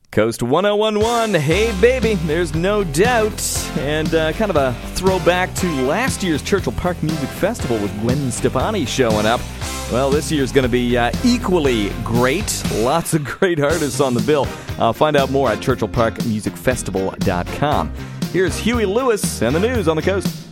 Coast 1011, hey baby, there's no doubt. And kind of a throwback to last year's Churchill Park Music Festival with Gwen Stefani showing up. Well, this year's going to be equally great. Lots of great artists on the bill. Find out more at churchillparkmusicfestival.com. Here's Huey Lewis and the news on the Coast.